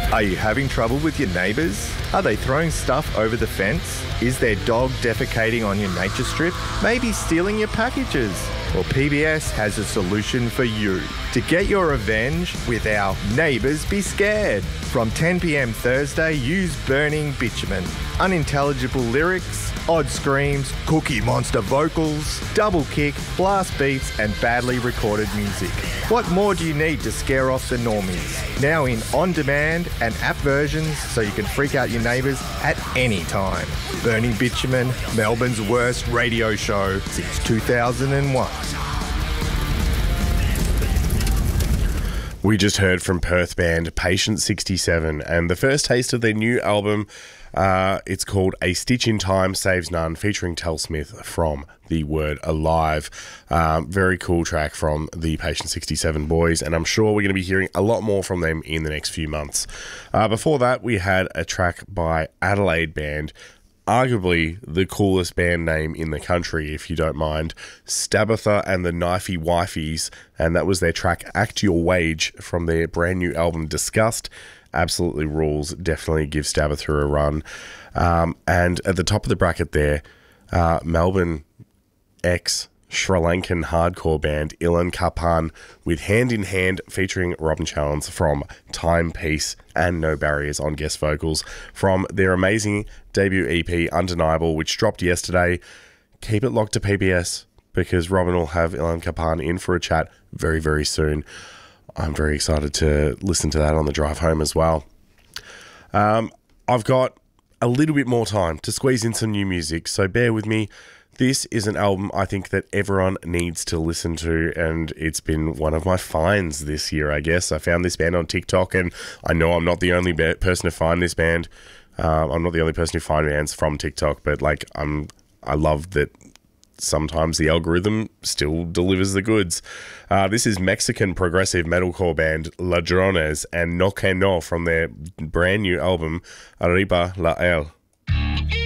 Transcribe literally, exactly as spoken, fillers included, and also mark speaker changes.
Speaker 1: Are you having trouble with your neighbours? Are they throwing stuff over the fence? Is their dog defecating on your nature strip? Maybe stealing your packages? Well, P B S has a solution for you. To get your revenge with our Neighbours Be Scared. From ten p.m. Thursday, use Burning Bitumen. Unintelligible lyrics, odd screams, Cookie Monster vocals, double kick, blast beats and badly recorded music. What more do you need to scare off the normies? Now in on-demand and app versions so you can freak out your neighbours at any time. Burning Bitumen, Melbourne's worst radio show since two thousand one.
Speaker 2: We just heard from Perth band Patient sixty-seven and the first taste of their new album. Uh, it's called A Stitch in Time Saves None, featuring Tel Smith from The Word Alive. Um, very cool track from the Patient sixty-seven boys, and I'm sure we're going to be hearing a lot more from them in the next few months. Uh, before that, we had a track by Adelaide band, arguably the coolest band name in the country, if you don't mind, Stabitha and the Knifey Wifies, and that was their track Act Your Wage from their brand new album Disgust. Absolutely rules. Definitely give Stabitha a run. Um, and at the top of the bracket there, uh, Melbourne ex Sri Lankan hardcore band Ilan Kapan with Hand in Hand featuring Robin Challenge from Timepiece and No Barriers on guest vocals from their amazing debut E P Undeniable, which dropped yesterday. Keep it locked to P B S because Robin will have Ilan Kapan in for a chat very, very soon. I'm very excited to listen to that on the drive home as well. Um, I've got a little bit more time to squeeze in some new music, so bear with me. This is an album I think that everyone needs to listen to, and it's been one of my finds this year, I guess. I found this band on TikTok, and I know I'm not the only be- person to find this band. Uh, I'm not the only person who finds bands from TikTok, but like I'm, I love that sometimes the algorithm still delivers the goods. Uh, this is Mexican progressive metalcore band Ladrones and No Que No from their brand new album Arriba La El.